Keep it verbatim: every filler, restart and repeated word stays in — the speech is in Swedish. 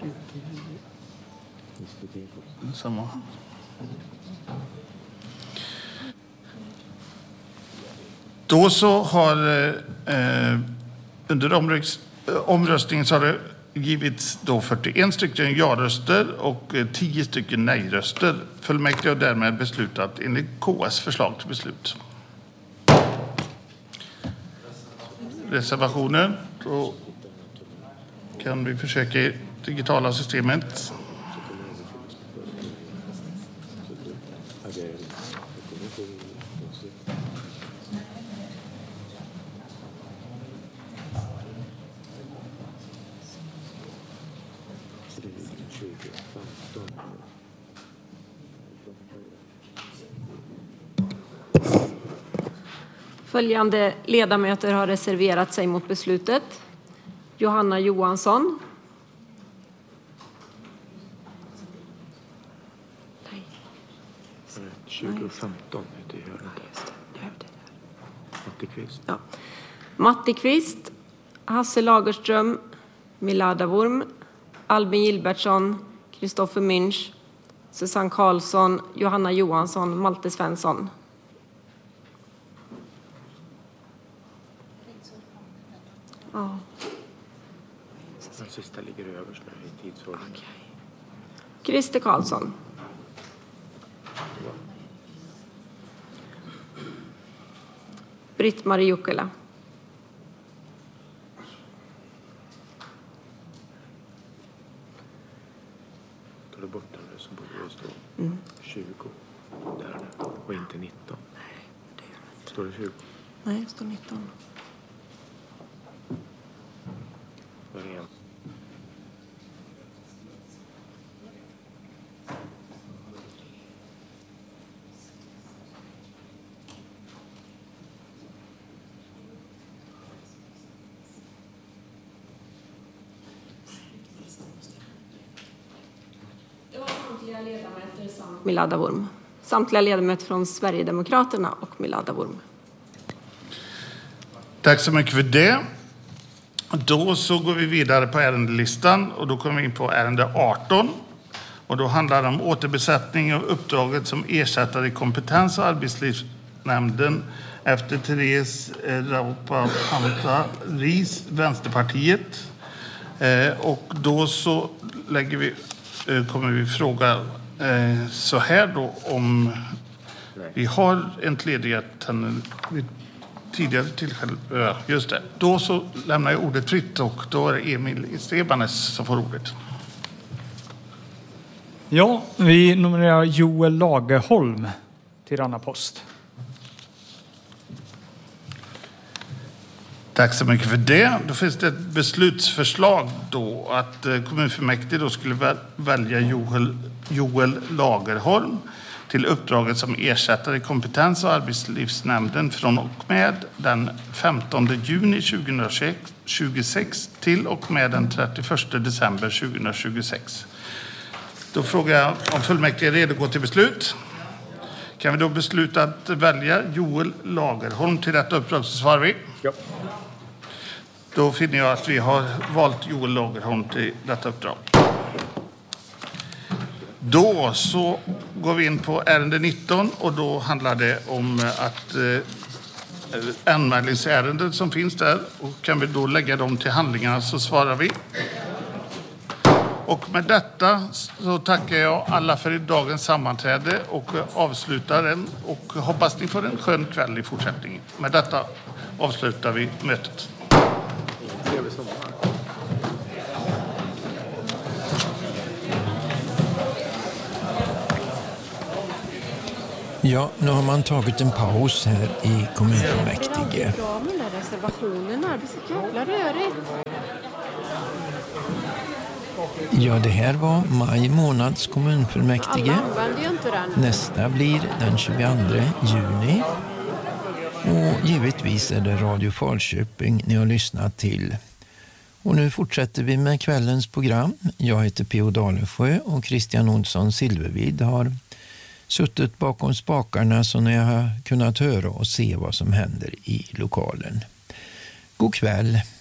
Samma. Då så har eh, under omröst, omröstningen så har det givits då fyrtioen stycken ja-röster och tio stycken nej-röster. Fullmäktige har därmed beslutat enligt K S förslag till beslut. Reservationer. Då kan vi försöka i digitala systemet. Följande ledamöter har reserverat sig mot beslutet. Johanna Johansson. Nej. tjugo femton heter ju det. Mattikvist. Ja. Mattikvist, Hasse Lagerström, Milada Wurm, Albin Gilbertsson, Kristoffer Münch, Susanne Karlsson, Johanna Johansson, Malte Svensson. Ja. Den sista ligger överst i tidsordning. Okay. Christer Karlsson. Britt-Marie Jukela. Tar du bort den nu så borde det stå mm. tjugo där nu och inte nitton. Nej, det gör det inte. Står det tjugo? Nej, det står nitton. Vad är det? Det var samtliga ledamöter samt Milada Wurm. Samtliga ledamöter från Sverigedemokraterna och Milada Wurm. Tack så mycket för det. Då så går vi vidare på ärendelistan och då kommer vi in på ärende arton. Och då handlar det om återbesättning av uppdraget som ersättare i kompetens- och arbetslivsnämnden efter Therese Raupahanta Ries, Vänsterpartiet. Eh, och då så lägger vi, eh, kommer vi fråga eh, så här då om vi har entledigat henne vid tidigare tillfälle. Ja, just det. Då så lämnar jag ordet fritt och då är det Emil Estebanes som får ordet. Ja, vi nominerar Joel Lagerholm till denna post. Tack så mycket för det. Då finns det ett beslutsförslag då att kommunfullmäktige då skulle välja Joel, Joel Lagerholm till uppdraget som ersättare i kompetens- och arbetslivsnämnden från och med den femtonde juni tjugohundratjugosex till och med den trettioförsta december tjugohundratjugosex. Då frågar jag om fullmäktige är redo att gå till beslut. Kan vi då besluta att välja Joel Lagerholm till detta uppdrag, så svarar vi. Ja. Då finner jag att vi har valt Joel Lagerholm till detta uppdrag. Då så går vi in på ärende nitton och då handlar det om att eh, anmälningsärenden som finns där, och kan vi då lägga dem till handlingarna, så svarar vi. Och med detta så tackar jag alla för dagens sammanträde och avslutar den och hoppas ni får en skön kväll i fortsättningen. Med detta avslutar vi mötet. Trevlig sommar. Ja, nu har man tagit en paus här i kommunfullmäktige. Bra med den reservationen, det blir så jävla rörigt. Ja, det här var maj månads kommunfullmäktige. Alla använder ju inte den. Nästa blir den tjugoandra juni. Och givetvis är det Radio Falköping ni har lyssnat till. Och nu fortsätter vi med kvällens program. Jag heter P O Dalesjö och Christian Olsson Silvervid har suttit bakom spakarna så ni har kunnat höra och se vad som händer i lokalen. God kväll!